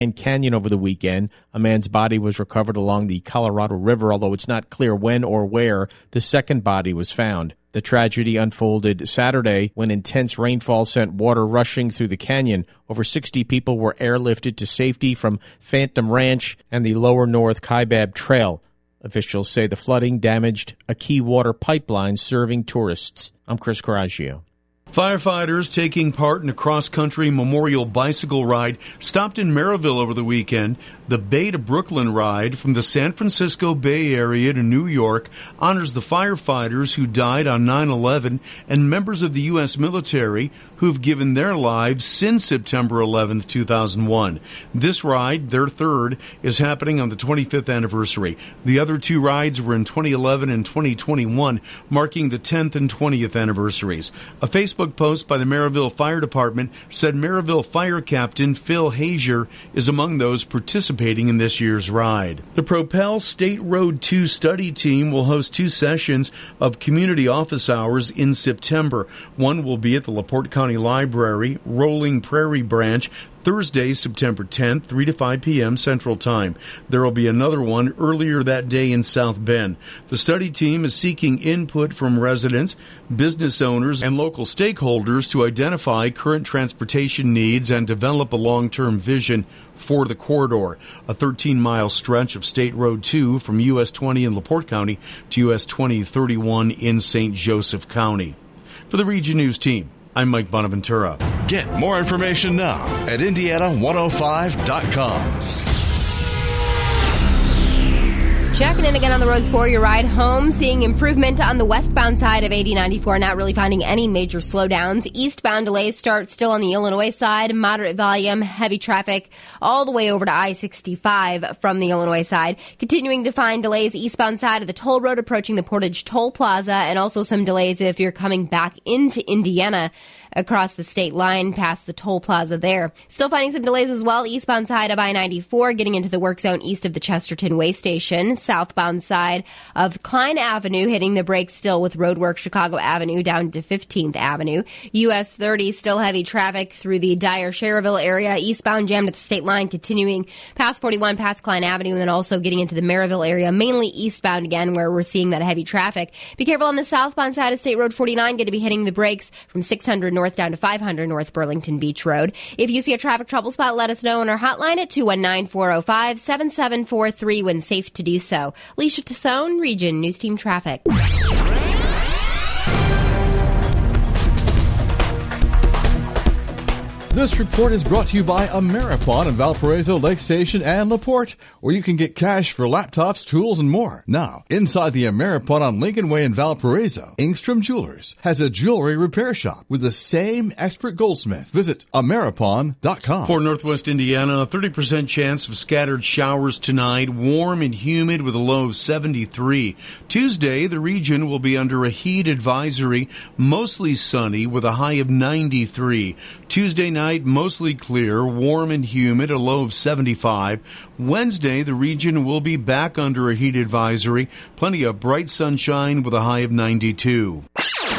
Canyon over the weekend. A man's body was recovered along the Colorado River, although it's not clear when or where the second body was found. The tragedy unfolded Saturday when intense rainfall sent water rushing through the canyon. Over 60 people were airlifted to safety from Phantom Ranch and the Lower North Kaibab Trail. Officials say the flooding damaged a key water pipeline serving tourists. I'm Chris Coraggio. Firefighters taking part in a cross-country memorial bicycle ride stopped in Maryville over the weekend. The Bay to Brooklyn ride from the San Francisco Bay Area to New York honors the firefighters who died on 9/11 and members of the U.S. military who have given their lives since September 11, 2001. This ride, their third, is happening on the 25th anniversary. The other two rides were in 2011 and 2021, marking the 10th and 20th anniversaries. A Facebook post by the Maryville Fire Department said Maryville Fire Captain Phil Hazier is among those participating in this year's ride. The Propel State Road 2 study team will host 2 sessions of community office hours in September. One will be at the LaPorte County Library, Rolling Prairie Branch, Thursday, September 10th, 3 to 5 p.m. Central Time. There will be another one earlier that day in South Bend. The study team is seeking input from residents, business owners, and local stakeholders to identify current transportation needs and develop a long-term vision for the corridor, a 13-mile stretch of State Road 2 from US 20 in LaPorte County to US 2031 in St. Joseph County. For the Region News team, I'm Mike Bonaventura. Get more information now at Indiana105.com. Checking in again on the roads for your ride home. Seeing improvement on the westbound side of 8094. Not really finding any major slowdowns. Eastbound delays start still on the Illinois side. Moderate volume, heavy traffic all the way over to I-65 from the Illinois side. Continuing to find delays eastbound side of the toll road approaching the Portage Toll Plaza, and also some delays if you're coming back into Indiana across the state line past the toll plaza there. Still finding some delays as well eastbound side of I-94 getting into the work zone east of the Chesterton Way Station. Southbound side of Klein Avenue hitting the brakes still with roadwork Chicago Avenue down to 15th Avenue. US 30 still heavy traffic through the Dyer-Schererville area. Eastbound jammed at the state line continuing past 41 past Klein Avenue and then also getting into the Maryville area, mainly eastbound again where we're seeing that heavy traffic. Be careful on the southbound side of State Road 49, going to be hitting the brakes from 600 north down to 500 North Burlington Beach Road. If you see a traffic trouble spot, let us know on our hotline at 219-405-7743 when safe to do so. Alicia Tassone, Region News Team Traffic. This report is brought to you by Ameripon in Valparaiso, Lake Station, and LaPorte, where you can get cash for laptops, tools, and more. Now, inside the Ameripon on Lincoln Way in Valparaiso, Engstrom Jewelers has a jewelry repair shop with the same expert goldsmith. Visit Ameripon.com. For Northwest Indiana, a 30% chance of scattered showers tonight, warm and humid with a low of 73. Tuesday, the region will be under a heat advisory, mostly sunny with a high of 93. Tuesday night, mostly clear, warm and humid, a low of 75. Wednesday, the region will be back under a heat advisory. Plenty of bright sunshine with a high of 92.